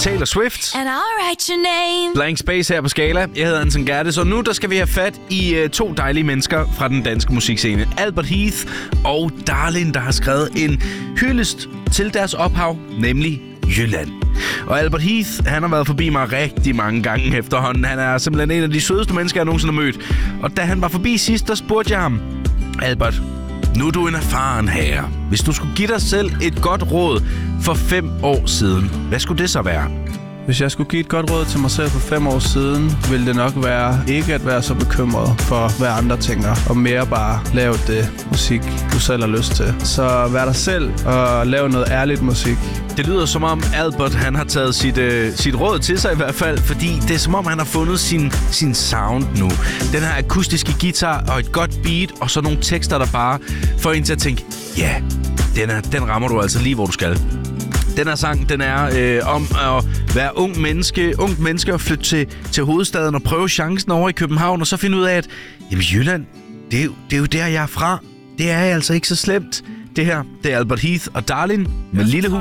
Taylor Swift. And I'll write your name. Blank Space her på Skala. Jeg hedder Anton Gerdes, og nu der skal vi have fat i to dejlige mennesker fra den danske musikscene. Albert Heath og Darlin, der har skrevet en hyldest til deres ophav, nemlig Jylland. Og Albert Heath, han har været forbi mig rigtig mange gange efterhånden. Han er simpelthen en af de sødeste mennesker, jeg nogensinde har mødt. Og da han var forbi sidst, der spurgte jeg ham: Albert, nu er du en erfaren herre. Hvis du skulle give dig selv et godt råd for 5 år siden, hvad skulle det så være? Hvis jeg skulle give et godt råd til mig selv for 5 år siden, ville det nok være ikke at være så bekymret for, hvad andre tænker, og mere bare lave det musik, du selv har lyst til. Så vær dig selv og lave noget ærligt musik. Det lyder som om Albert, han har taget sit råd til sig i hvert fald, fordi det er som om, han har fundet sin sound nu. Den her akustiske guitar og et godt beat, og så nogle tekster, der bare får en til at tænke, ja, den rammer du altså lige, hvor du skal. Den her sang, den er om at være ung menneske og flytte til hovedstaden og prøve chancen over i København, og så finde ud af, at jamen, Jylland, det er jo der, jeg er fra. Det er altså ikke så slemt. Det her, det er Albert Heath og Darlin med Lille Hus.